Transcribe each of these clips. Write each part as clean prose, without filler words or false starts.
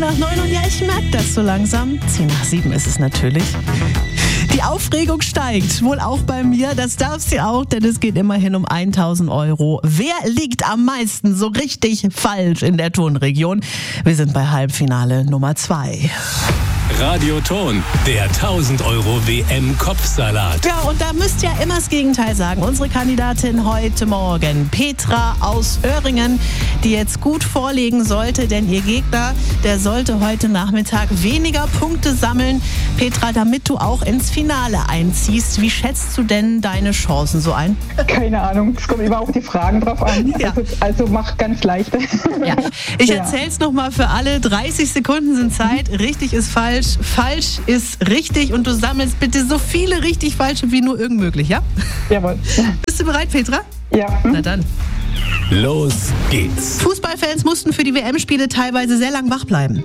10:09 und ja, ich merke das so langsam. 10:07 ist es natürlich. Die Aufregung steigt, wohl auch bei mir. Das darf sie auch, denn es geht immerhin um 1.000 €. Wer liegt am meisten so richtig falsch in der Tonregion? Wir sind bei Halbfinale Nummer 2. Radioton, der 1.000 € WM-Kopfsalat. Ja, und da müsst ihr ja immer das Gegenteil sagen. Unsere Kandidatin heute Morgen, Petra aus Öhringen, die jetzt gut vorlegen sollte, denn ihr Gegner, der sollte heute Nachmittag weniger Punkte sammeln. Petra, damit du auch ins Finale einziehst, wie schätzt du denn deine Chancen so ein? Keine Ahnung, es kommt immer auf die Fragen drauf an. Ja. Also mach ganz leichte. Ja. Ich erzähl's nochmal für alle. 30 Sekunden sind Zeit. Richtig ist falsch. Falsch ist richtig. Und du sammelst bitte so viele richtig falsche wie nur irgend möglich, ja? Jawohl. Bist du bereit, Petra? Ja. Na dann. Los geht's. Fußballfans mussten für die WM-Spiele teilweise sehr lang wach bleiben.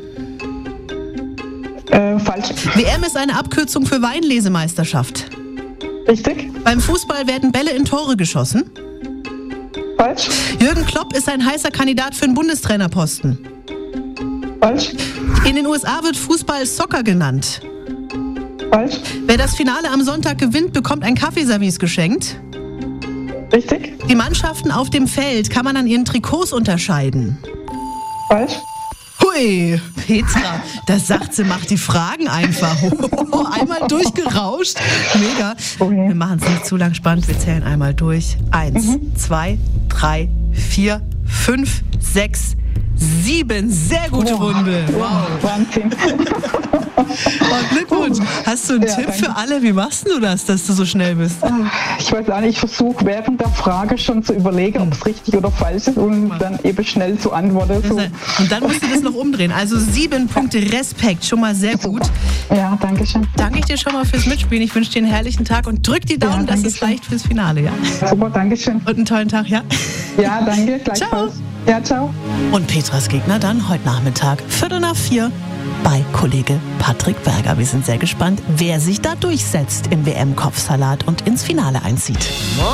Falsch. WM ist eine Abkürzung für Weinlesemeisterschaft. Richtig. Beim Fußball werden Bälle in Tore geschossen. Falsch. Jürgen Klopp ist ein heißer Kandidat für den Bundestrainerposten. Falsch. In den USA wird Fußball Soccer genannt. Falsch. Wer das Finale am Sonntag gewinnt, bekommt ein Kaffeeservice geschenkt. Richtig. Die Mannschaften auf dem Feld kann man an ihren Trikots unterscheiden. Falsch. Hui, Petra, das sagt sie, macht die Fragen einfach. Einmal durchgerauscht. Mega. Okay. Wir machen es nicht zu lang spannend, wir zählen einmal durch. 1, 2, 3, 4, 5, 6, 7. Sehr gute Runde. Wow. Wahnsinn. Oh, Glückwunsch. Hast du einen Tipp danke. für alle? Wie machst du das, dass du so schnell bist? Ich weiß auch nicht, ich versuche während der Frage schon zu überlegen, ob es richtig oder falsch ist und dann eben schnell zu antworten. So. Und dann musst du das noch umdrehen. Also 7 Punkte Respekt, schon mal sehr gut. Ja, danke schön. Danke ich dir schon mal fürs Mitspielen. Ich wünsche dir einen herrlichen Tag und drück die Daumen, dass es danke schön. reicht fürs Finale. Ja? Super, danke schön. Und einen tollen Tag, ja? Ja, danke, gleichfalls. Ja, ciao. Und Petras Gegner dann heute Nachmittag, 3:45 bei Kollege Patrick Berger. Wir sind sehr gespannt, wer sich da durchsetzt im WM-Kopfsalat und ins Finale einzieht.